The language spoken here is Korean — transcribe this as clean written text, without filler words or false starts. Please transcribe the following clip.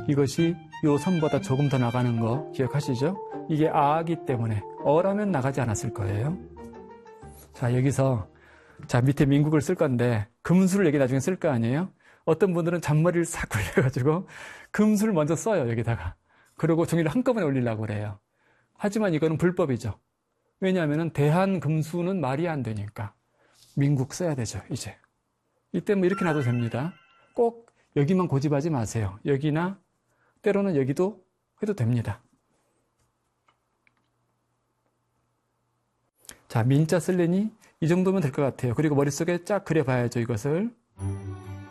이것이 요 선보다 조금 더 나가는 거 기억하시죠? 이게 아기 때문에 어라면 나가지 않았을 거예요. 자, 여기서 자, 밑에 민국을 쓸 건데 금수를 여기 나중에 쓸 거 아니에요? 어떤 분들은 잔머리를 싹 굴려가지고 금수를 먼저 써요, 여기다가. 그리고 종이를 한꺼번에 올리려고 그래요. 하지만 이거는 불법이죠. 왜냐하면 대한금수는 말이 안 되니까. 민국 써야 되죠, 이제. 이때 뭐 이렇게 놔도 됩니다. 꼭 여기만 고집하지 마세요. 여기나 때로는 여기도 해도 됩니다. 자, 민자 쓸려니 이 정도면 될 것 같아요. 그리고 머릿속에 쫙 그려봐야죠, 이것을.